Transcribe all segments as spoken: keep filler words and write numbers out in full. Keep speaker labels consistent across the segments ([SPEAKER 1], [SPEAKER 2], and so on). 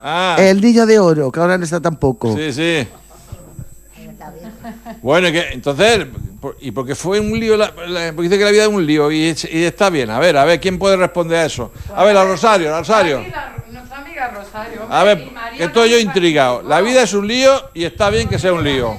[SPEAKER 1] Ah.
[SPEAKER 2] El niño de oro, que ahora no está tampoco.
[SPEAKER 1] Sí, sí. Bueno, ¿y qué? Entonces, ¿y por qué fue un lío? La, la, porque dice que la vida es un lío y, y está bien. A ver, a ver, ¿quién puede responder a eso? A ver, la Rosario, la Rosario.
[SPEAKER 3] Nuestra amiga Rosario. Hombre,
[SPEAKER 1] A ver, que estoy yo intrigado. La vida es un lío y está bien que sea un lío.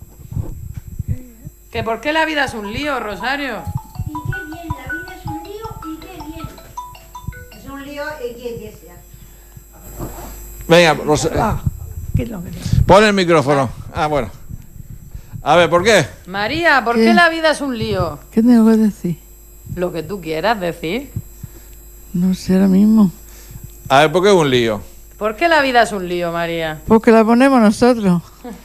[SPEAKER 3] ¿Que por qué la vida es un lío, Rosario?
[SPEAKER 4] Y qué bien, la vida es un lío y qué bien. Es un lío y qué bien sea.
[SPEAKER 1] Venga, Rosario. Pon el micrófono. Ah, bueno. A ver, ¿por qué?
[SPEAKER 3] María, ¿por qué,
[SPEAKER 5] ¿Qué?
[SPEAKER 3] la vida es un lío?
[SPEAKER 5] ¿Qué tengo que decir?
[SPEAKER 3] Lo que tú quieras decir.
[SPEAKER 5] No sé ahora mismo.
[SPEAKER 1] A ver, ¿por qué es un lío?
[SPEAKER 3] ¿Por qué la vida es un lío, María?
[SPEAKER 5] Porque la ponemos nosotros.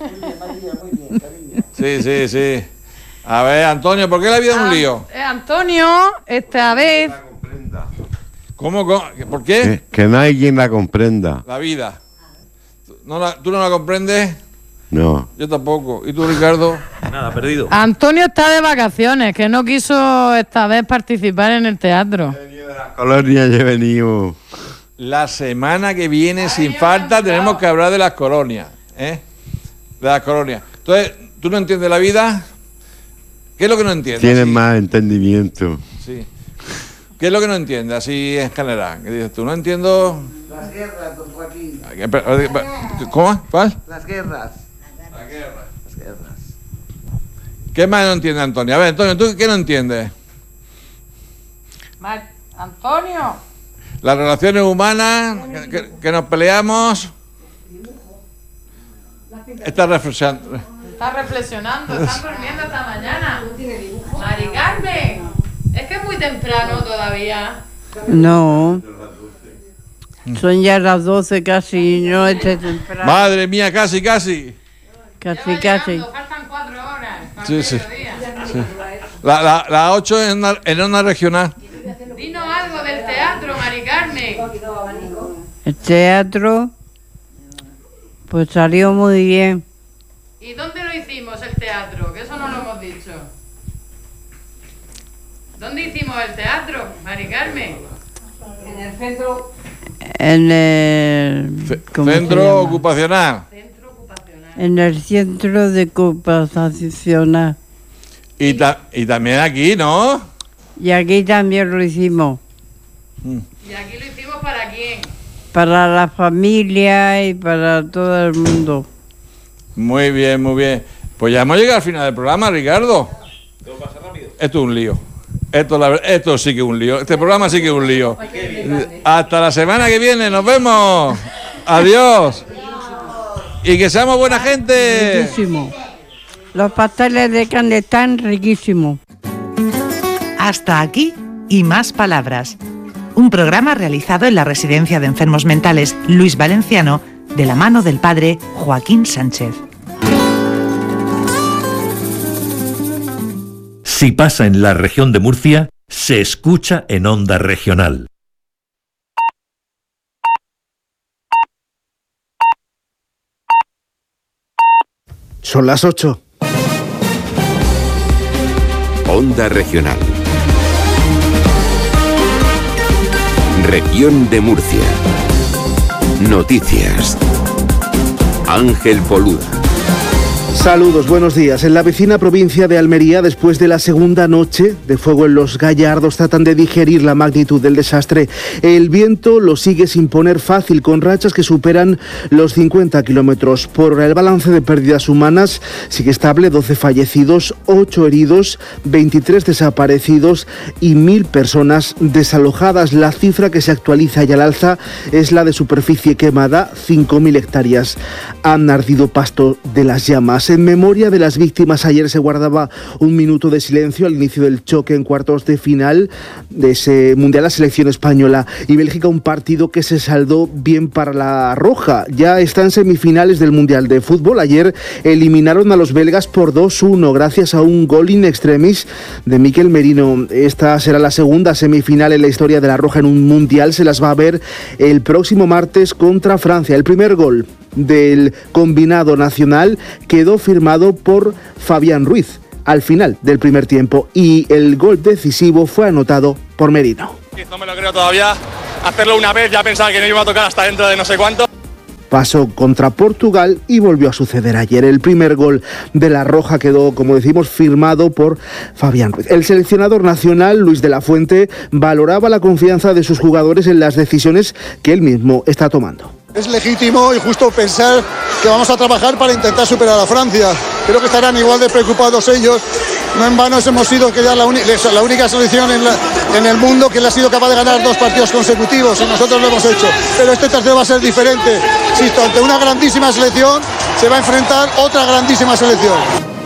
[SPEAKER 1] Sí, sí, sí. A ver, Antonio, ¿por qué la vida es un
[SPEAKER 3] Ah,
[SPEAKER 1] lío?
[SPEAKER 3] eh, Antonio, esta vez...
[SPEAKER 1] ¿Cómo? cómo? ¿Por qué?
[SPEAKER 6] Que, que no hay quien la comprenda.
[SPEAKER 1] La vida. ¿No la- ¿Tú no la comprendes?
[SPEAKER 6] No.
[SPEAKER 1] Yo tampoco. ¿Y tú, Ricardo?
[SPEAKER 7] Nada, perdido.
[SPEAKER 3] Antonio está de vacaciones, que no quiso esta vez participar en el teatro.
[SPEAKER 6] Colonia ya he venido.
[SPEAKER 1] La semana que viene, sin falta, tenemos que hablar de las colonias. ¿Eh? De las colonias. Entonces, ¿tú no entiendes la vida? ¿Qué es lo que no entiendes?
[SPEAKER 6] Tienes
[SPEAKER 1] Sí.
[SPEAKER 6] más entendimiento.
[SPEAKER 1] Sí. ¿Qué es lo que no entiendes así en general? ¿Qué dices tú? No entiendo...
[SPEAKER 2] Las guerras, don Joaquín.
[SPEAKER 1] ¿Cómo? ¿Cuál?
[SPEAKER 2] Las guerras.
[SPEAKER 1] La guerra.
[SPEAKER 2] Las guerras.
[SPEAKER 1] ¿Qué más no entiende Antonio? A ver, Antonio, ¿tú qué no entiendes?
[SPEAKER 3] Mar- Antonio.
[SPEAKER 1] Las relaciones humanas, que, que- que nos peleamos. Está reflexionando.
[SPEAKER 3] Está reflexionando, están durmiendo esta mañana. Mari Carmen, es que es muy temprano todavía.
[SPEAKER 5] No. Son ya las doce casi, no es temprano.
[SPEAKER 1] Madre mía, casi, casi.
[SPEAKER 5] Casi,
[SPEAKER 3] Ya va
[SPEAKER 5] casi.
[SPEAKER 3] llegando, faltan cuatro horas. para
[SPEAKER 1] Sí,
[SPEAKER 3] el
[SPEAKER 1] sí.
[SPEAKER 3] mediodía.
[SPEAKER 1] La, la, la ocho en una, en una regional.
[SPEAKER 3] Dinos algo del teatro, Mari Carmen.
[SPEAKER 5] El teatro, pues salió muy bien.
[SPEAKER 3] ¿Y dónde lo hicimos el teatro? Que eso no lo hemos dicho. ¿Dónde hicimos el teatro, Mari Carmen?
[SPEAKER 4] En el centro.
[SPEAKER 5] En el...
[SPEAKER 1] Ce-
[SPEAKER 5] ¿cómo se
[SPEAKER 1] Centro
[SPEAKER 5] llama?
[SPEAKER 1] ocupacional.
[SPEAKER 3] Centro ocupacional.
[SPEAKER 5] En el centro de ocupacional.
[SPEAKER 1] Y, ta- y también aquí, ¿no?
[SPEAKER 5] Y aquí también lo hicimos.
[SPEAKER 3] ¿Y aquí lo hicimos para quién?
[SPEAKER 5] Para la familia y para todo el mundo.
[SPEAKER 1] Muy bien, muy bien. Pues ya hemos llegado al final del programa, Ricardo. Esto es un lío. Esto, la ver- esto sí que es un lío. Este programa sí que es un lío. Hasta la semana que viene. Nos vemos. Adiós. Y que seamos buena gente.
[SPEAKER 5] Riquísimo. Los pasteles de carne están riquísimos.
[SPEAKER 8] Hasta aquí y más palabras. Un programa realizado en la Residencia de Enfermos Mentales Luis Valenciano de la mano del padre Joaquín Sánchez.
[SPEAKER 7] Si pasa en la región de Murcia, se escucha en Onda Regional.
[SPEAKER 9] Son las ocho.
[SPEAKER 10] Onda Regional. Región de Murcia. Noticias. Ángel Poluda.
[SPEAKER 9] Saludos, buenos días. En la vecina provincia de Almería, después de la segunda noche de fuego en Los Gallardos, tratan de digerir la magnitud del desastre. El viento lo sigue sin poner fácil, con rachas que superan los cincuenta kilómetros por hora. El balance de pérdidas humanas sigue estable: doce fallecidos, ocho heridos, veintitrés desaparecidos y mil personas desalojadas. La cifra que se actualiza y al alza es la de superficie quemada: cinco mil hectáreas han ardido pasto de las llamas. En memoria de las víctimas, ayer se guardaba un minuto de silencio al inicio del choque en cuartos de final de ese Mundial, la selección española y Bélgica, un partido que se saldó bien para la roja. Ya está en semifinales del Mundial de Fútbol. Ayer eliminaron a los belgas por dos uno gracias a un gol in extremis de Mikel Merino. Esta será la segunda semifinal en la historia de la roja en un Mundial. Se las va a ver el próximo martes contra Francia. El primer gol del combinado nacional quedó firmado por Fabián Ruiz al final del primer tiempo y el gol decisivo fue anotado por Merino.
[SPEAKER 11] No me lo creo todavía. Hacerlo una vez, ya pensaba que no iba a tocar hasta dentro de no sé cuánto.
[SPEAKER 9] pasó contra Portugal y volvió a suceder ayer. El primer gol de la Roja quedó, como decimos, firmado por Fabián Ruiz. El seleccionador nacional, Luis de la Fuente, valoraba la confianza de sus jugadores en las decisiones que él mismo está tomando.
[SPEAKER 11] Es legítimo y justo pensar que vamos a trabajar para intentar superar a Francia. Creo que estarán igual de preocupados ellos. No en vano hemos sido que ya la, la única selección en, la, en el mundo que le ha sido capaz de ganar dos partidos consecutivos, y nosotros lo hemos hecho. Pero este tercero va a ser diferente. Insisto, ante una grandísima selección se va a enfrentar otra grandísima selección.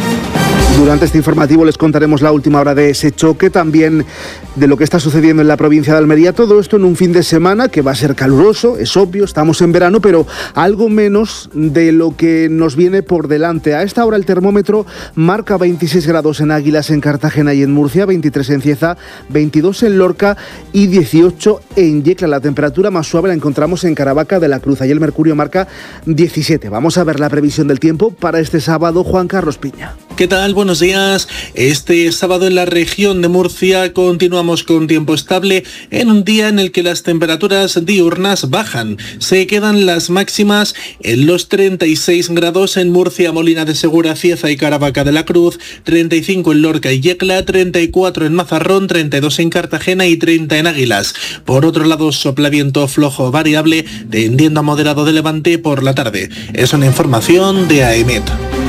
[SPEAKER 9] Durante este informativo les contaremos la última hora de ese choque, también de lo que está sucediendo en la provincia de Almería. Todo esto en un fin de semana que va a ser caluroso, es obvio, estamos en verano, pero algo menos de lo que nos viene por delante. A esta hora el termómetro marca veintiséis grados en Águilas, en Cartagena y en Murcia, veintitrés en Cieza, veintidós en Lorca y dieciocho en Yecla. La temperatura más suave la encontramos en Caravaca de la Cruz. Allí el mercurio marca diecisiete. Vamos a ver la previsión del tiempo para este sábado. Juan Carlos Piña.
[SPEAKER 12] ¿Qué tal? Buenos días. Este sábado en la región de Murcia continuamos con tiempo estable en un día en el que las temperaturas diurnas bajan. Se quedan las máximas en los treinta y seis grados en Murcia, Molina de Segura, Cieza y Caravaca de la Cruz, treinta y cinco en Lorca y Yecla, treinta y cuatro en Mazarrón, treinta y dos en Cartagena y treinta en Águilas. Por otro lado, sopla viento flojo variable tendiendo a moderado de levante por la tarde. Es una información de AEMET.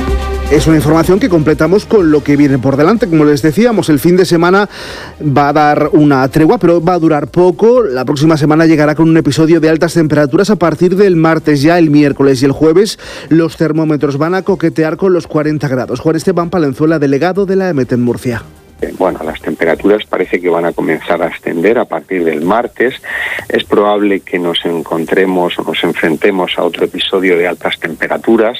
[SPEAKER 9] Es una información que completamos con lo que viene por delante. Como les decíamos, el fin de semana va a dar una tregua, pero va a durar poco. La próxima semana llegará con un episodio de altas temperaturas a partir del martes. Ya el miércoles y el jueves los termómetros van a coquetear con los cuarenta grados. Juan Esteban Palenzuela, delegado de la AEMET en Murcia.
[SPEAKER 13] Bueno, las temperaturas parece que van a comenzar a ascender a partir del martes. Es probable que nos encontremos o nos enfrentemos a otro episodio de altas temperaturas,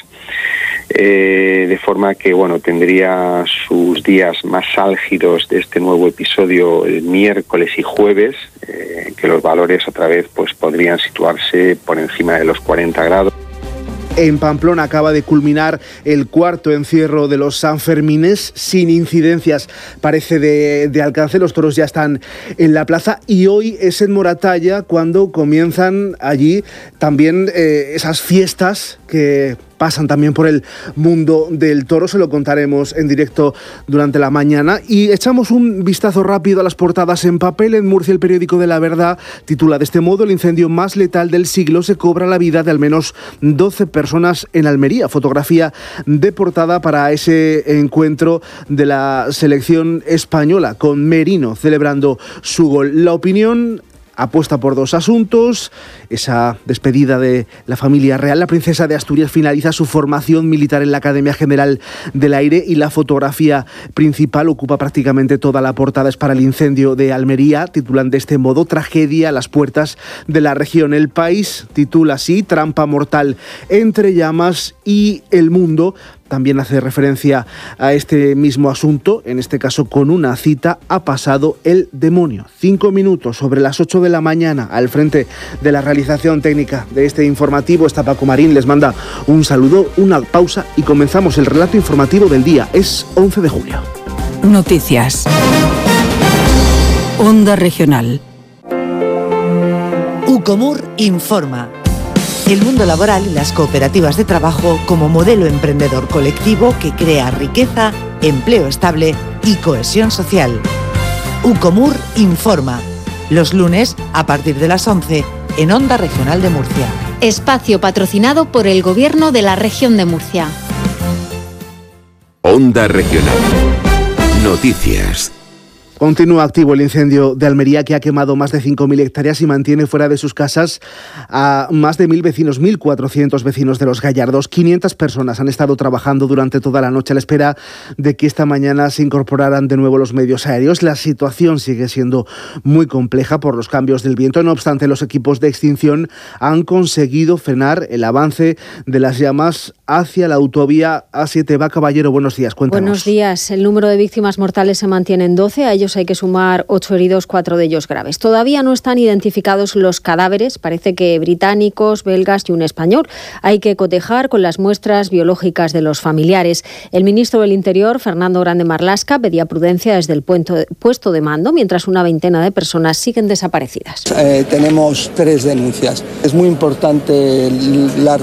[SPEAKER 13] eh, de forma que, bueno, tendría sus días más álgidos de este nuevo episodio el miércoles y jueves, eh, que los valores otra vez pues podrían situarse por encima de los cuarenta grados.
[SPEAKER 9] En Pamplona acaba de culminar el cuarto encierro de los Sanfermines sin incidencias, parece de, de alcance. Los toros ya están en la plaza y hoy es en Moratalla cuando comienzan allí también eh, esas fiestas que pasan también por el mundo del toro. Se lo contaremos en directo durante la mañana. Y echamos un vistazo rápido a las portadas en papel. En Murcia, el periódico de La Verdad titula de este modo: el incendio más letal del siglo, se cobra la vida de al menos doce personas en Almería. Fotografía de portada para ese encuentro de la selección española, con Merino celebrando su gol. La Opinión apuesta por dos asuntos: esa despedida de la familia real. La princesa de Asturias finaliza su formación militar en la Academia General del Aire, y la fotografía principal ocupa prácticamente toda la portada. Es para el incendio de Almería. Titulan de este modo: tragedia a las puertas de la región. El País titula así: trampa mortal entre llamas. Y El Mundo también hace referencia a este mismo asunto, en este caso con una cita: ha pasado el demonio. Cinco minutos sobre las ocho de la mañana. Al frente de la realización técnica de este informativo está Paco Marín. Les manda un saludo, una pausa y comenzamos el relato informativo del día. Es once de julio.
[SPEAKER 14] Noticias. Onda Regional.
[SPEAKER 8] Ucomur informa. El mundo laboral y las cooperativas de trabajo como modelo emprendedor colectivo que crea riqueza, empleo estable y cohesión social. Ucomur informa. Los lunes a partir de las once en Onda Regional de Murcia.
[SPEAKER 15] Espacio patrocinado por el Gobierno de la Región de Murcia.
[SPEAKER 10] Onda Regional. Noticias.
[SPEAKER 9] Continúa activo el incendio de Almería, que ha quemado más de cinco mil hectáreas y mantiene fuera de sus casas a más de mil vecinos, mil cuatrocientos vecinos de Los Gallardos. quinientas personas han estado trabajando durante toda la noche a la espera de que esta mañana se incorporaran de nuevo los medios aéreos. La situación sigue siendo muy compleja por los cambios del viento. No obstante, los equipos de extinción han conseguido frenar el avance de las llamas hacia la autovía A siete. Va Caballero, buenos días, cuéntanos.
[SPEAKER 16] Buenos días. El número de víctimas mortales se mantiene en doce. A ellos hay que sumar ocho heridos, cuatro de ellos graves. Todavía no están identificados los cadáveres, parece que británicos, belgas y un español. Hay que cotejar con las muestras biológicas de los familiares. El ministro del Interior, Fernando Grande Marlaska, pedía prudencia desde el puesto de mando, mientras una veintena de personas siguen desaparecidas.
[SPEAKER 17] Eh, tenemos tres denuncias. Es muy importante la